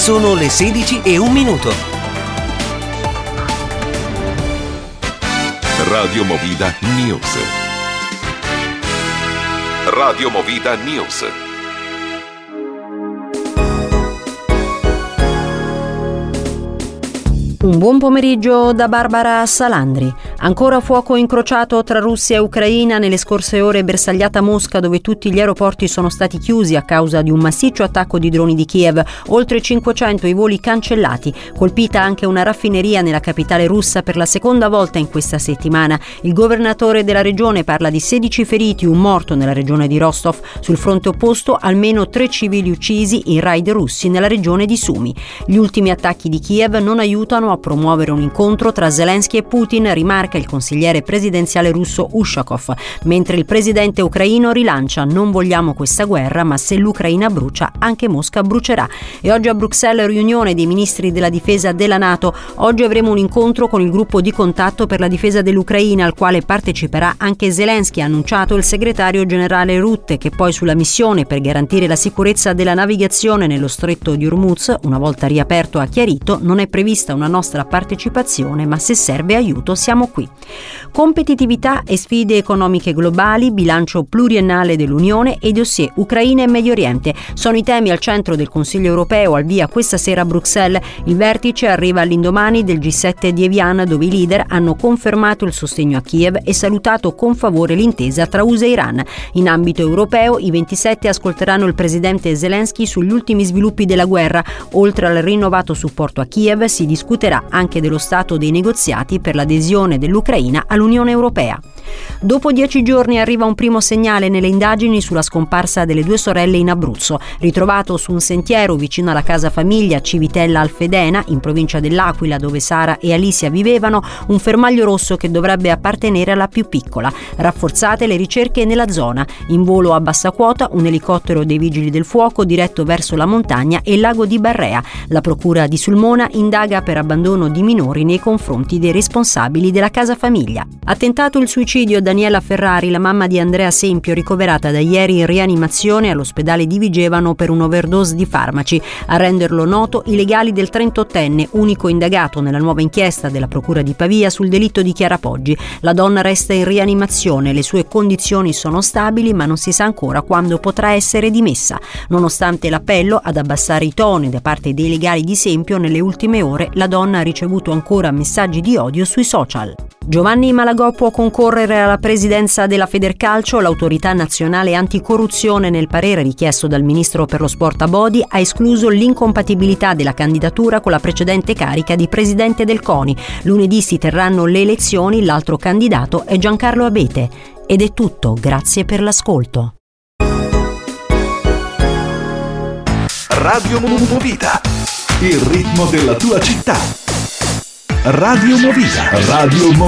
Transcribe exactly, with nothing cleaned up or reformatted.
Sono le sedici e un minuto. Radio Movida News. Radio Movida News. Un buon pomeriggio da Barbara Salandri. Ancora fuoco incrociato tra Russia e Ucraina. Nelle scorse ore bersagliata Mosca, dove tutti gli aeroporti sono stati chiusi a causa di un massiccio attacco di droni di Kiev. Oltre cinquecento i voli cancellati. Colpita anche una raffineria nella capitale russa per la seconda volta in questa settimana. Il governatore della regione parla di sedici feriti, un morto nella regione di Rostov. Sul fronte opposto almeno tre civili uccisi in raid russi nella regione di Sumy. Gli ultimi attacchi di Kiev non aiutano a promuovere un incontro tra Zelensky e Putin, rimarca il consigliere presidenziale russo Ushakov, mentre il presidente ucraino rilancia: non vogliamo questa guerra, ma se l'Ucraina brucia, anche Mosca brucerà. E oggi a Bruxelles riunione dei ministri della difesa della NATO. Oggi avremo un incontro con il gruppo di contatto per la difesa dell'Ucraina, al quale parteciperà anche Zelensky, ha annunciato il segretario generale Rutte, che poi sulla missione per garantire la sicurezza della navigazione nello stretto di Hormuz, una volta riaperto, ha chiarito: non è prevista una nostra partecipazione, ma se serve aiuto siamo qui. Competitività e sfide economiche globali, bilancio pluriennale dell'Unione e dossier Ucraina e Medio Oriente sono i temi al centro del Consiglio europeo, al via questa sera a Bruxelles. Il vertice arriva all'indomani del G sette di Evian, dove i leader hanno confermato il sostegno a Kiev e salutato con favore l'intesa tra U S A e Iran. In ambito europeo i ventisette ascolteranno il presidente Zelensky sugli ultimi sviluppi della guerra. Oltre al rinnovato supporto a Kiev si discuterà anche dello stato dei negoziati per l'adesione dell'Ucraina all'Unione Europea. Dopo dieci giorni arriva un primo segnale nelle indagini sulla scomparsa delle due sorelle in Abruzzo. Ritrovato su un sentiero vicino alla casa famiglia Civitella Alfedena, in provincia dell'Aquila, dove Sara e Alicia vivevano, un fermaglio rosso che dovrebbe appartenere alla più piccola. Rafforzate le ricerche nella zona. In volo a bassa quota un elicottero dei Vigili del Fuoco diretto verso la montagna e il lago di Barrea. La procura di Sulmona indaga per abbandono di minori nei confronti dei responsabili della casa famiglia. Ha tentato il suicidio Daniela Ferrari, la mamma di Andrea Sempio, ricoverata da ieri in rianimazione all'ospedale di Vigevano per un'overdose di farmaci. A renderlo noto i legali del trentottenne, unico indagato nella nuova inchiesta della procura di Pavia sul delitto di Chiara Poggi. La donna resta in rianimazione, le sue condizioni sono stabili, ma non si sa ancora quando potrà essere dimessa. Nonostante l'appello ad abbassare i toni da parte dei legali di Sempio, nelle ultime ore la donna ha ricevuto ancora messaggi di odio sui social. Giovanni Malagò può concorrere alla presidenza della Federcalcio. L'autorità nazionale anticorruzione, nel parere richiesto dal ministro per lo sport Abodi, ha escluso l'incompatibilità della candidatura con la precedente carica di presidente del CONI. Lunedì si terranno le elezioni, l'altro candidato è Giancarlo Abete. Ed è tutto, grazie per l'ascolto. Radio Movida, il ritmo della tua città. Radio Movida, Radio Movida.